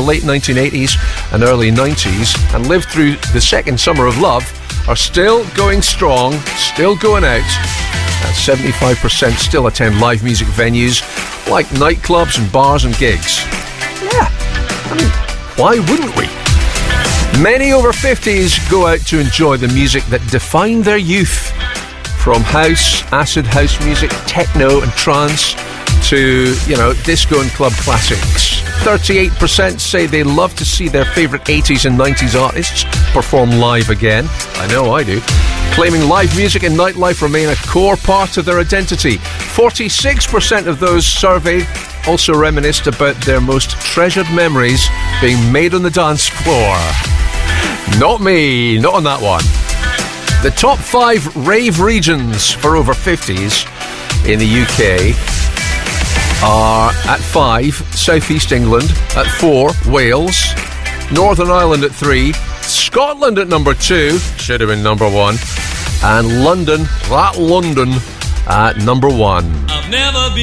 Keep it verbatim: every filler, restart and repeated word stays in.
late nineteen eighties and early nineties and lived through the second summer of love are still going strong, still going out. Uh, seventy-five percent still attend live music venues like nightclubs and bars and gigs. Yeah, I mean, why wouldn't we? Many over fifties go out to enjoy the music that defined their youth. From house, acid house music, techno and trance to, you know, disco and club classics. thirty-eight percent say they love to see their favourite eighties and nineties artists perform live again. I know I do. Claiming live music and nightlife remain a core part of their identity. forty-six percent of those surveyed also reminisced about their most treasured memories being made on the dance floor. Not me, not on that one. The top five rave regions for over fifties in the U K are at five, South East England, at four, Wales, Northern Ireland at three, Scotland at number two, should have been number one, and London, that London, at number one. I've never been